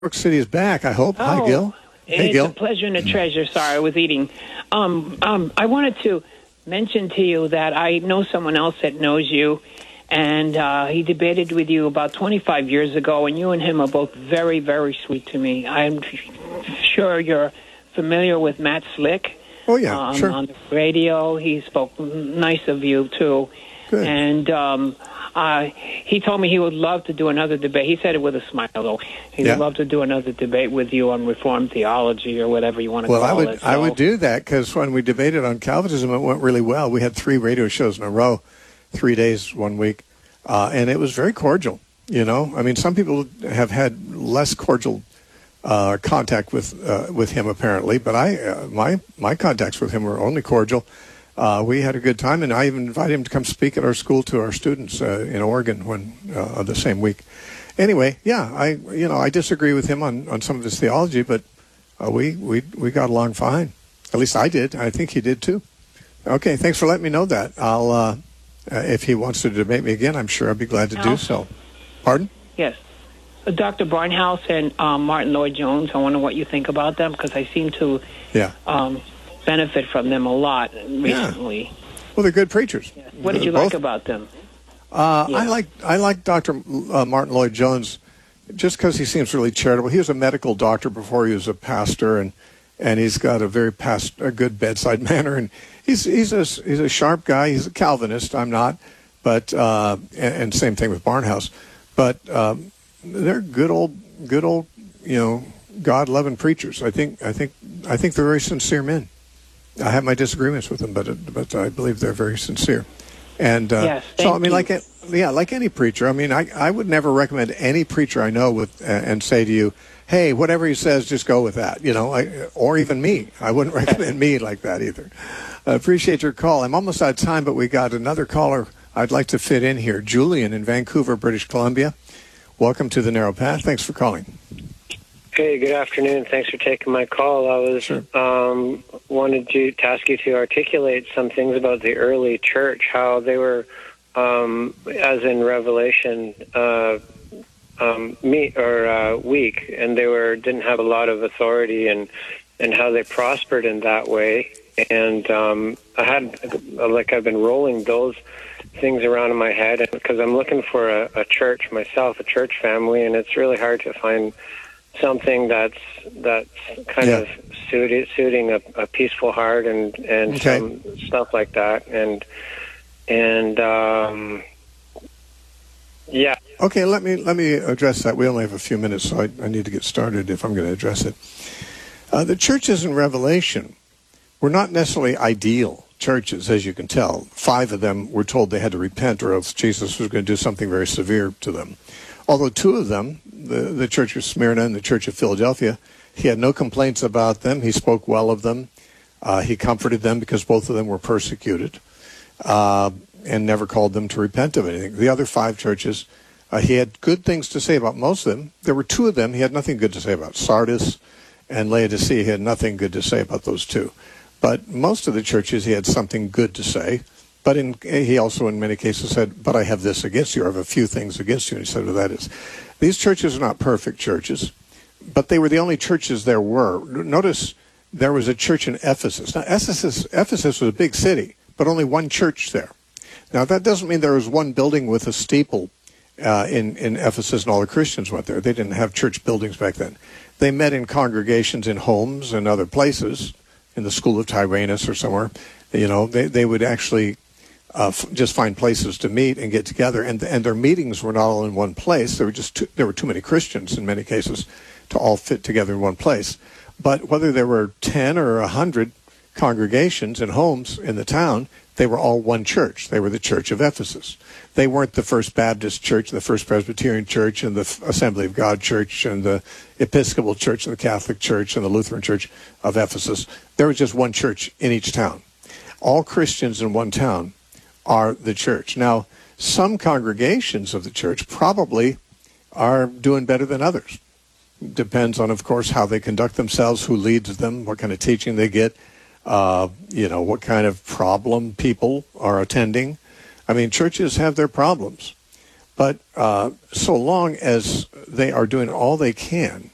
York City is back, I hope. Hi, Gil. Hey, it's Gil. a pleasure and a treasure. Sorry, I was eating. I wanted to mention to you that I know someone else that knows you, and he debated with you about 25 years ago, and you and him are both very, very sweet to me. I'm sure you're familiar with Matt Slick. Oh, yeah, sure. On the radio. He spoke nice of you, too. Good. And he told me he would love to do another debate. He said it with a smile, though. He would love to do another debate with you on Reformed theology or whatever you want to call it. I would do that because when we debated on Calvinism, it went really well. We had 3 radio shows in a row, 3 days, 1 week, and it was very cordial. You know, I mean, some people have had less cordial contact with him apparently, but my contacts with him were only cordial. We had a good time, and I even invited him to come speak at our school to our students in Oregon the same week. Anyway, yeah, I disagree with him on some of his theology, but we got along fine. At least I did. I think he did too. Okay, thanks for letting me know that. I'll if he wants to debate me again, I'm sure I'd be glad to do so. Pardon? Yes. Dr. Barnhouse and Martin Lloyd-Jones, I wonder what you think about them, because I seem to benefit from them a lot recently. Yeah. Well, they're good preachers. Yeah. What did you like about them? I like Dr. Martin Lloyd-Jones just because he seems really charitable. He was a medical doctor before he was a pastor, and he's got a good bedside manner, and he's a sharp guy. He's a Calvinist. I'm not, but and same thing with Barnhouse, but they're good old God-loving preachers. I think they're very sincere men. I have my disagreements with them, but I believe they're very sincere. And so I mean, like any preacher, I mean, I would never recommend any preacher I know and say to you, hey, whatever he says, just go with that, or even me. I wouldn't recommend me like that either. I appreciate your call. I'm almost out of time, but we got another caller I'd like to fit in here. Julian in Vancouver, British Columbia. Welcome to the Narrow Path. Thanks for calling. Hey, good afternoon. Thanks for taking my call. I was wanted to ask you to articulate some things about the early church, how they were, as in Revelation, weak, and they didn't have a lot of authority, and how they prospered in that way. And I've been rolling those things around in my head, because I'm looking for a church myself, a church family, and it's really hard to find something that's kind of suiting a peaceful heart and some stuff like that, and Okay, let me address that. We only have a few minutes, so I need to get started if I'm going to address it. The churches in Revelation were not necessarily ideal churches, as you can tell. 5 of them were told they had to repent, or else Jesus was going to do something very severe to them. Although 2 of them, the Church of Smyrna and the Church of Philadelphia, he had no complaints about them. He spoke well of them. He comforted them because both of them were persecuted, and never called them to repent of anything. The other 5 churches, he had good things to say about most of them. There were 2 of them he had nothing good to say about. Sardis and Laodicea, he had nothing good to say about those 2. But most of the churches he had something good to say. But he also in many cases said, but I have this against you, or I have a few things against you. And he said, well, that is. These churches are not perfect churches, but they were the only churches there were. Notice there was a church in Ephesus. Now, Ephesus was a big city, but only one church there. Now, that doesn't mean there was one building with a steeple in Ephesus and all the Christians went there. They didn't have church buildings back then. They met in congregations in homes and other places, in the school of Tyrannus or somewhere. They would actually just find places to meet and get together, and their meetings were not all in one place. There were too many Christians in many cases to all fit together in one place. But whether there were 10 or 100 congregations and homes in the town, they were all one church. They were the Church of Ephesus. They weren't the First Baptist Church, the First Presbyterian Church, and the Assembly of God Church, and the Episcopal Church, and the Catholic Church, and the Lutheran Church of Ephesus. There was just one church in each town. All Christians in one town are the church. Now, some congregations of the church probably are doing better than others. Depends on, of course, how they conduct themselves, who leads them, what kind of teaching they get, what kind of problem people are attending. I mean, churches have their problems. But so long as they are doing all they can